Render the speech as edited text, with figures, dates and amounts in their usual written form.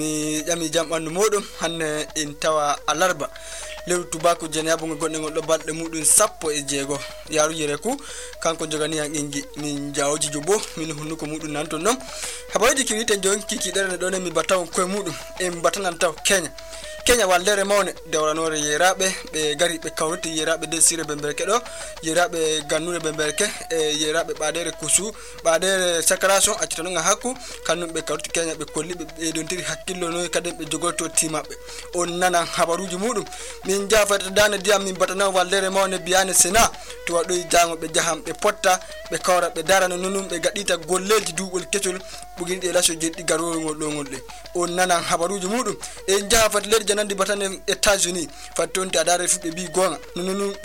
Yami jam bandu modum hanne en tawa alarba lew tubako jenabu gonne do balde mudun sappo e jeego yaru yere ku kanko jogani an ingi min jawji jobo min hunnuko mudun nan ton non habaji kirite jonki kidere do ne mi bataw koy mudum e batanan taw Kenya waldere mawne dewranore yerabe be gari be kawriti yerabe desire be berke do yerabe gannure be berke e yerabe badere kusu badere sacration accito nga hakku kanum be kawriti Kenya be kollibe be dontiri hakkillo no kadem be jogoto timabe on nana habaruji mudum min jafata dana diam min batana waldere mawne biyane sena to wado jango be jaham be potta be kawra be darana nonum be gadita golleji dubul kecol buginde laso jeddi garoro ngol de on nana habaruji mudum e jafata janandi batane États-Unis fatonti adare fubbe bi gonga nunu